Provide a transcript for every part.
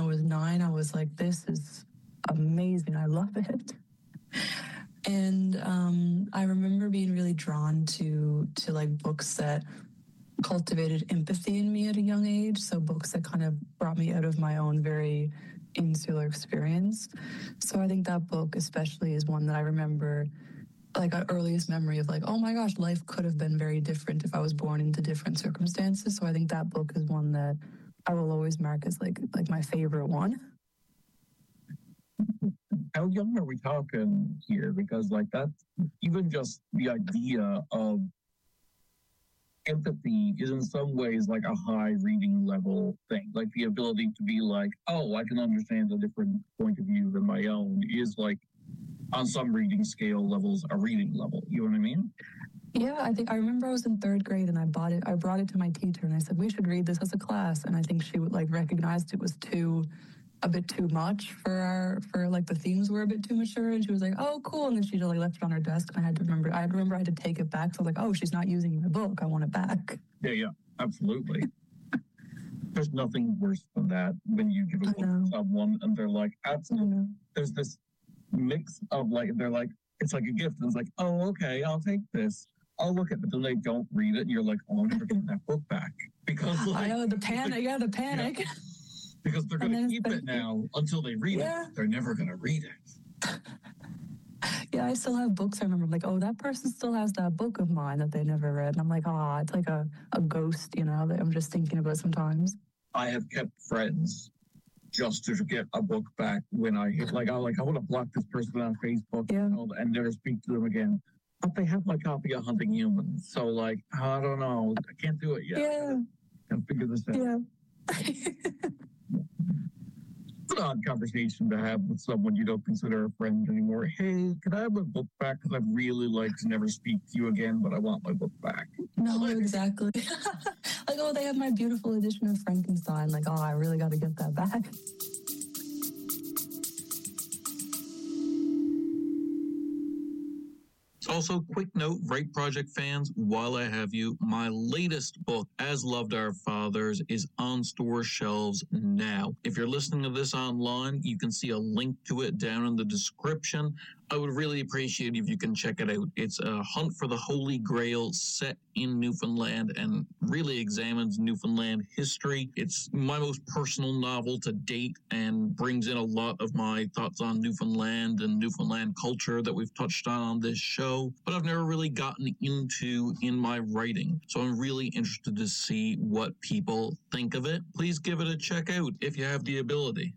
was 9, I was like, this is amazing. I love it. And I remember being really drawn to like books that cultivated empathy in me at a young age. So books that kind of brought me out of my own very insular experience. So I think that book especially is one that I remember like our earliest memory of like, oh my gosh, life could have been very different if I was born into different circumstances. So I think that book is one that I will always mark as like my favorite one. How young are we talking here? Because like that's even just the idea of empathy is in some ways like a high reading level thing. Like the ability to be like, oh, I can understand a different point of view than my own is like on some reading scale levels, a reading level. You know what I mean? Yeah, I remember I was in 3rd grade and I brought it to my teacher and I said, we should read this as a class. And I think she would like recognized it was a bit too much for like the themes were a bit too mature. And she was like, oh, cool. And then she just like left it on her desk. And I remember I had to take it back. So I was like, oh, she's not using my book. I want it back. Yeah, absolutely. There's nothing worse than that when you give a book to someone and they're like, absolutely. There's this mix of like, they're like, it's like a gift. And it's like, oh, okay, I'll take this. I'll look at it, but then they don't read it. And you're like, oh, I'm never getting that book back. Because like, I know, the panic. Yeah, the panic. Yeah. Because they're going to keep it now until they read it. They're never going to read it. Yeah, I still have books. I remember like, oh, that person still has that book of mine that they never read. And I'm like, oh, it's like a ghost, you know, that I'm just thinking about sometimes. I have kept friends just to get a book back when I want to block this person on Facebook and never speak to them again. But they have my copy of Hunting Humans. So like, I don't know. I can't do it yet. Yeah. I can figure this out. Yeah. It's an odd conversation to have with someone you don't consider a friend anymore. Hey, can I have my book back? Because I'd really like to never speak to you again, but I want my book back. No, exactly. Like, oh, they have my beautiful edition of Frankenstein. Like, oh, I really got to get that back. Also, quick note, Right Project fans, while I have you, my latest book, As Loved Our Fathers, is on store shelves now. If you're listening to this online, you can see a link to it down in the description. I would really appreciate if you can check it out. It's a hunt for the Holy Grail set in Newfoundland and really examines Newfoundland history. It's my most personal novel to date and brings in a lot of my thoughts on Newfoundland and Newfoundland culture that we've touched on this show, but I've never really gotten into in my writing. So I'm really interested to see what people think of it. Please give it a check out if you have the ability.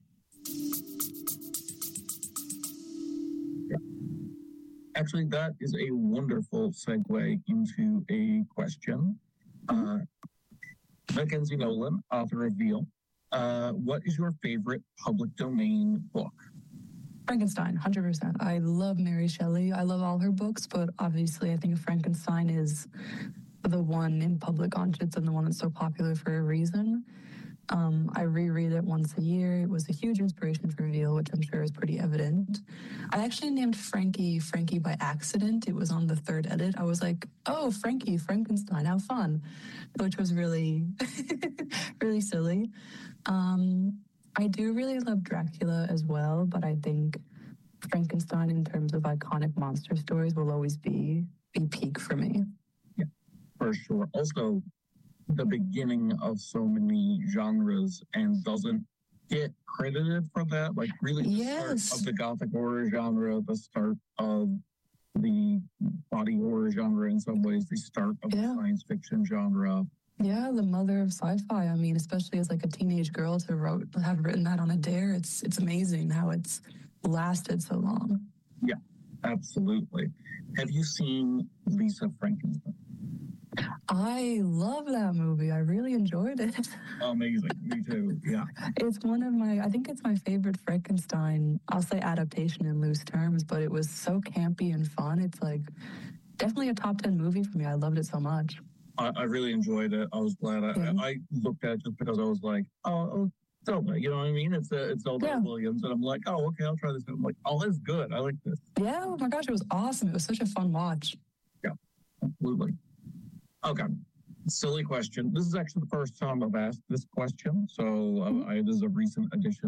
Actually, that is a wonderful segue into a question. Mackenzie Nolan, author of Veal. What is your favorite public domain book? Frankenstein, 100%. I love Mary Shelley. I love all her books, but obviously I think Frankenstein is the one in public conscience and the one that's so popular for a reason. I reread it once a year. It was a huge inspiration for Veal, which I'm sure is pretty evident. I actually named Frankie by accident. It was on the 3rd edit. I was like, oh, Frankie, Frankenstein, how fun, which was really, really silly. I do really love Dracula as well, but I think Frankenstein in terms of iconic monster stories will always be peak for me. Yeah, for sure. Also, the beginning of so many genres and doesn't get credited for that. Like really the start of the gothic horror genre, the start of the body horror genre in some ways, the start of the science fiction genre. Yeah, the mother of sci-fi. I mean, especially as like a teenage girl to have written that on a dare, it's amazing how it's lasted so long. Yeah, absolutely. Have you seen Lisa Frankenstein? I love that movie. I really enjoyed it. Amazing. Me too. Yeah. It's I think it's my favorite Frankenstein, I'll say adaptation in loose terms, but it was so campy and fun. It's like definitely a top 10 movie for me. I loved it so much. I really enjoyed it. I was glad I looked at it just because I was like, oh, Zelda, you know what I mean? It's Zelda Williams, and I'm like, oh, okay, I'll try this. And I'm like, oh, that's good. I like this. Yeah, oh my gosh, it was awesome. It was such a fun watch. Yeah, absolutely. Okay, silly question. This is actually the first time I've asked this question, so this is a recent addition